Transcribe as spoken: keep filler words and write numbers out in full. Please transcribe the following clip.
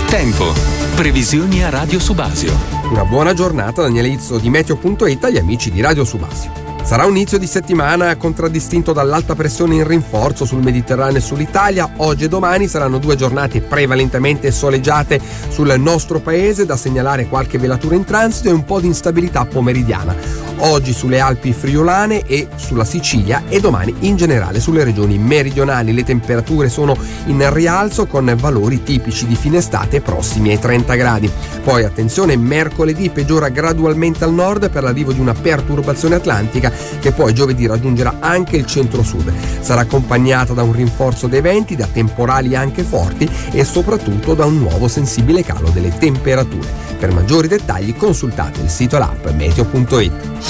Tempo. Previsioni a Radio Subasio. Una buona giornata, Daniele Izzo di Meteo punto it, agli amici di Radio Subasio. Sarà un inizio di settimana contraddistinto dall'alta pressione in rinforzo sul Mediterraneo e sull'Italia. Oggi e domani saranno due giornate prevalentemente soleggiate sul nostro paese, da segnalare qualche velatura in transito e un po' di instabilità pomeridiana. Oggi sulle Alpi friulane e sulla Sicilia, e domani in generale sulle regioni meridionali. Le temperature sono in rialzo con valori tipici di fine estate prossimi ai trenta gradi. Poi attenzione, mercoledì peggiora gradualmente al nord per l'arrivo di una perturbazione atlantica che poi giovedì raggiungerà anche il centro-sud. Sarà accompagnata da un rinforzo dei venti, da temporali anche forti e soprattutto da un nuovo sensibile calo delle temperature. Per maggiori dettagli consultate il sito e l'app Meteo punto it.